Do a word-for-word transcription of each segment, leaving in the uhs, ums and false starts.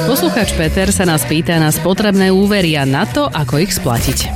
Poslucháč Peter sa nás pýta na spotrebné úvery a na to, ako ich splatiť.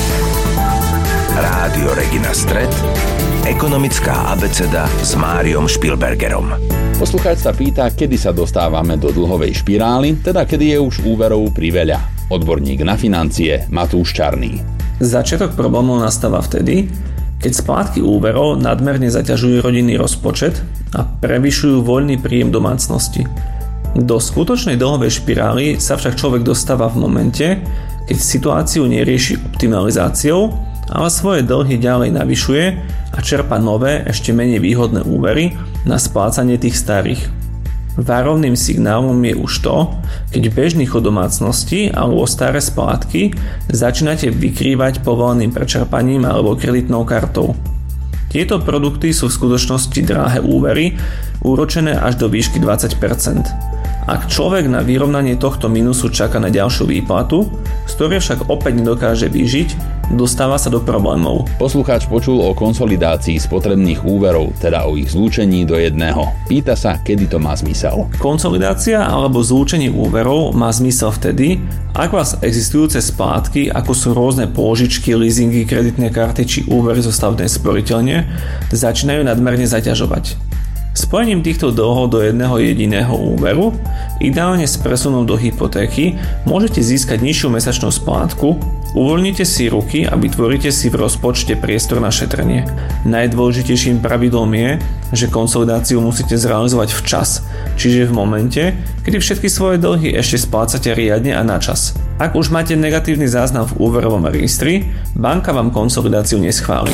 Rádio Regina Stret, ekonomická abeceda s Máriom Špilbergerom. Poslucháč sa pýta, kedy sa dostávame do dlhovej špirály, teda kedy je už úverov priveľa. Odborník na financie Matúš Čarný. Začiatok problémov nastáva vtedy, keď splátky úverov nadmerne zaťažujú rodinný rozpočet a prevyšujú voľný príjem domácnosti. Do skutočnej dlhovej špirály sa však človek dostáva v momente, keď situáciu nerieši optimalizáciou, ale svoje dlhy ďalej navyšuje a čerpa nové, ešte menej výhodné úvery na splácanie tých starých. Varovným signálom je už to, keď bežný chod domácnosti alebo staré splátky začínate vykrývať povoleným prečerpaním alebo kreditnou kartou. Tieto produkty sú v skutočnosti drahé úvery, úročené až do výšky dvadsať percent. Ak človek na vyrovnanie tohto minusu čaká na ďalšiu výplatu, z ktorej však opäť nedokáže vyžiť, dostáva sa do problémov. Poslucháč počul o konsolidácii spotrebných úverov, teda o ich zlúčení do jedného. Pýta sa, kedy to má zmysel. Konsolidácia alebo zlúčenie úverov má zmysel vtedy, ak vás existujúce splátky, ako sú rôzne pôžičky, leasingy, kreditné karty či úvery zo stavebnej sporiteľne, začínajú nadmerne zaťažovať. Spojením týchto dlhov do jedného jediného úveru, ideálne s presunom do hypotéky, môžete získať nižšiu mesačnú splátku, uvoľnite si ruky a vytvoríte si v rozpočte priestor na šetrenie. Najdôležitejším pravidlom je, že konsolidáciu musíte zrealizovať včas, čiže v momente, kedy všetky svoje dlhy ešte splácate riadne a na čas. Ak už máte negatívny záznam v úverovom registri, banka vám konsolidáciu neschváli.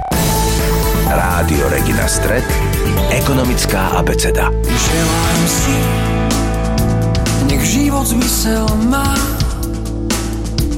Rádio Regina Stret, ekonomická abeceda. Želám si, nech život zmysel má.